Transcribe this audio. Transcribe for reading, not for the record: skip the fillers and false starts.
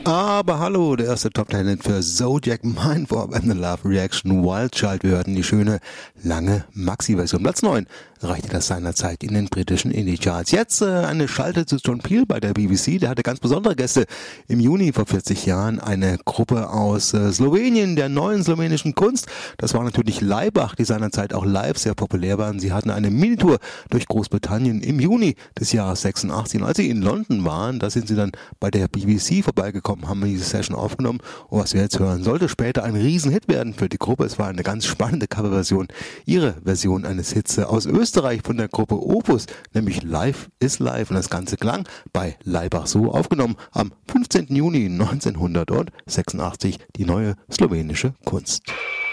Aber hallo, der erste Top 10 Hit für Zodiac, Mindwarp and the Love Reaction, Wild Child. Wir hörten die schöne, lange Maxi-Version. Platz 9 reichte das seinerzeit in den britischen Indie-Charts. Jetzt eine Schalte zu John Peel bei der BBC. Der hatte ganz besondere Gäste. Im Juni vor 40 Jahren eine Gruppe aus Slowenien, der neuen slowenischen Kunst. Das war natürlich Laibach, die seinerzeit auch live sehr populär waren. Sie hatten eine Minitour durch Großbritannien im Juni des Jahres 86. Und als sie in London waren, da sind sie dann bei der BBC vorbeigekommen, haben diese Session aufgenommen. Und was wir jetzt hören, sollte später ein Riesenhit werden für die Gruppe. Es war eine ganz spannende Coverversion. Ihre Version eines Hits aus Österreich von der Gruppe Opus, nämlich Life is Life. Und das Ganze klang bei Laibach so, aufgenommen am 15. Juni 1986, die neue slowenische Kunst.